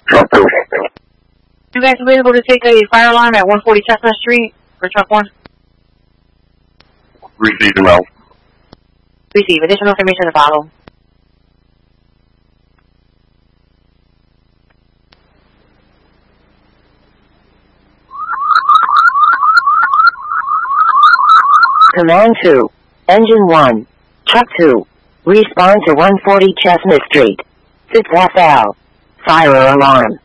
Truck 2. You guys available to take a fire alarm at 140 Chestnut Street for truck 1? Receive and out. Receive. Additional information to follow. Command 2. Engine 1. Truck 2. Respond to 140 Chestnut Street. 5th FL. Fire alarm.